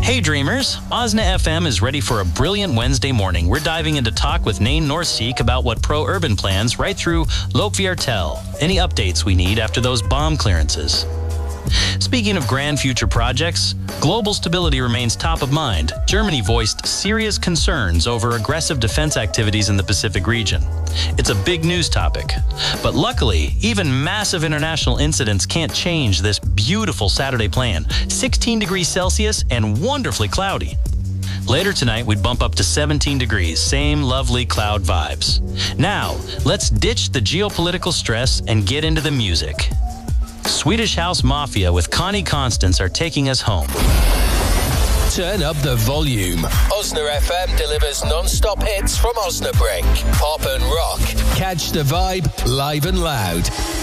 Hey dreamers, Osna FM is ready for a brilliant Wednesday morning. We're diving into talk with Nain Norsik about what pro-urban plans right through Lokviertel. Any updates we need after those bomb clearances. Speaking of grand future projects, global stability remains top of mind. Germany voiced serious concerns over aggressive defense activities in the Pacific region. It's a big news topic. But luckily, even massive international incidents can't change this beautiful Saturday plan. 16 degrees Celsius and wonderfully cloudy. Later tonight, we'd bump up to 17 degrees, same lovely cloud vibes. Now, let's ditch the geopolitical stress and get into the music. Swedish House Mafia with Connie Constance are taking us home. Turn up the volume. Osna FM delivers non-stop hits from Osnabrück. Pop and rock. Catch the vibe live and loud.